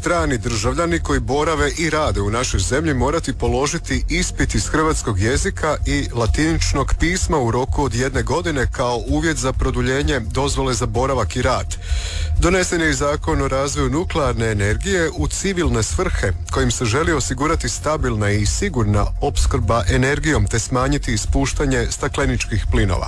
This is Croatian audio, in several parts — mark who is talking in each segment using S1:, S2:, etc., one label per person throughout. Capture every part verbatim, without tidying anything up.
S1: strani državljani koji borave i rade u našoj zemlji morati položiti ispit iz hrvatskog jezika i latiničnog pisma u roku od jedne godine kao uvjet za produljenje dozvole za boravak i rad. Donesen je i zakon o razvoju nuklearne energije u civilne svrhe kojim se želi osigurati stabilna i sigurna opskrba energijom te smanjiti ispuštanje stakleničkih plinova.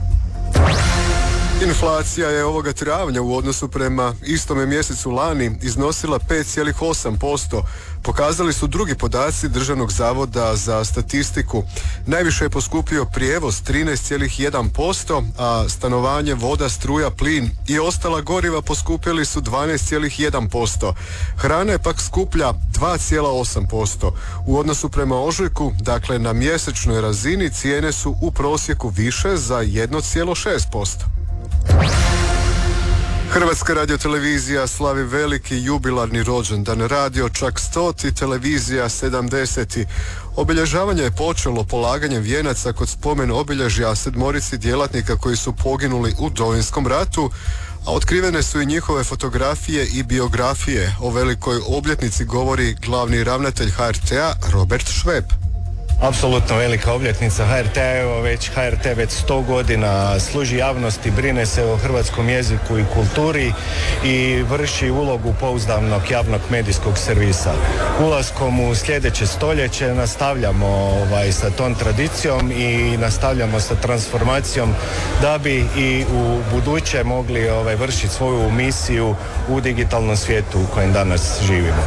S1: Inflacija je ovoga travnja u odnosu prema istome mjesecu lani iznosila pet zarez osam posto. Pokazali su drugi podaci Državnog zavoda za statistiku. Najviše je poskupio prijevoz trinaest zarez jedan posto, a stanovanje, voda, struja, plin i ostala goriva poskupili su dvanaest zarez jedan posto. Hrana je pak skuplja dva zarez osam posto. U odnosu prema ožujku, dakle na mjesečnoj razini, cijene su u prosjeku više za jedan zarez šest posto. Hrvatska radiotelevizija slavi veliki jubilarni rođendan, radio čak stoti, televizija sedamdeseti. Obilježavanje je počelo polaganjem vijenaca kod spomen obilježja sedmorici djelatnika koji su poginuli u Domovinskom ratu, a otkrivene su i njihove fotografije i biografije. O velikoj obljetnici govori glavni ravnatelj H R T-a Robert Šveb.
S2: Apsolutno velika obljetnica H R T-a, evo već H R T već sto godina služi javnosti, brine se o hrvatskom jeziku i kulturi i vrši ulogu pouzdanog javnog medijskog servisa. Ulaskom u sljedeće stoljeće nastavljamo ovaj, sa tom tradicijom i nastavljamo sa transformacijom da bi i u buduće mogli ovaj, vršiti svoju misiju u digitalnom svijetu u kojem danas živimo.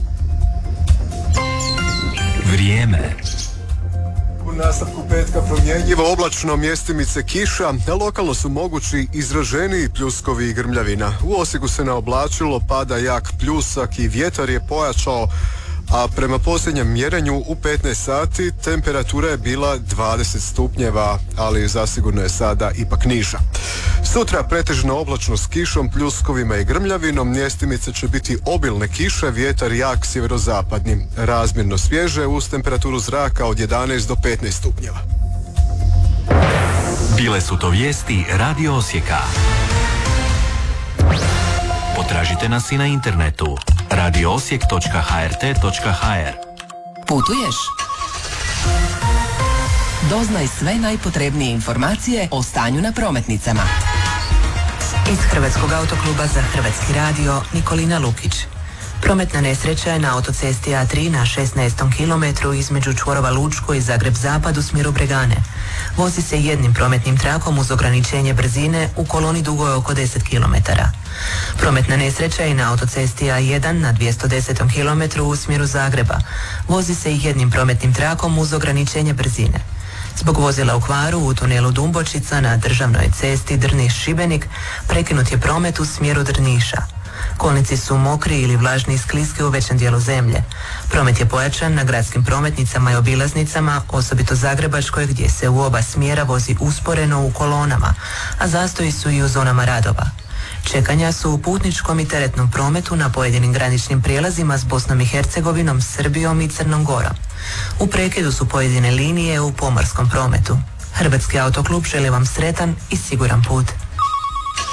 S3: Vrijeme.
S1: U nastavku petka promjenjivo, oblačno, mjestimice kiša, a lokalno su mogući izraženiji pljuskovi i grmljavina. U Osijeku se naoblačilo, pada jak pljusak i vjetar je pojačao, a prema posljednjem mjerenju u petnaest sati temperatura je bila dvadeset stupnjeva, ali zasigurno je sada ipak niža. Sutra pretežno oblačno s kišom, pljuskovima i grmljavinom, mjestimice će biti obilne kiše, vjetar jak sjeverozapadni, razmjerno svježe uz temperaturu zraka od jedanaest do petnaest stupnjeva.
S3: Bile su to vijesti Radio Osijeka. Potražite nas i na internetu radio osijek točka h r t točka h r.
S4: Putuješ? Doznaj sve najpotrebnije informacije o stanju na prometnicama.
S5: Iz Hrvatskog autokluba za Hrvatski radio Nikolina Lukić. Prometna nesreća je na autocesti A tri na šesnaestom kilometru između čvorova Lučko i Zagreb-Zapad u smjeru Bregane. Vozi se jednim prometnim trakom uz ograničenje brzine u koloni dugoj oko deset kilometara. Prometna nesreća je na autocesti A jedan na dvjesto desetom kilometru u smjeru Zagreba. Vozi se jednim prometnim trakom uz ograničenje brzine. Zbog vozila u kvaru u tunelu Dumbočica na državnoj cesti Drniš-Šibenik prekinut je promet u smjeru Drniša. Kolnici su mokri ili vlažni i skliski u većem dijelu zemlje. Promet je pojačan na gradskim prometnicama i obilaznicama, osobito Zagrebačkoj gdje se u oba smjera vozi usporeno u kolonama, a zastoji su i u zonama radova. Čekanja su u putničkom i teretnom prometu na pojedinim graničnim prijelazima s Bosnom i Hercegovinom, Srbijom i Crnom Gorom. U prekidu su pojedine linije u pomorskom prometu. Hrvatski autoklub želi vam sretan i siguran put.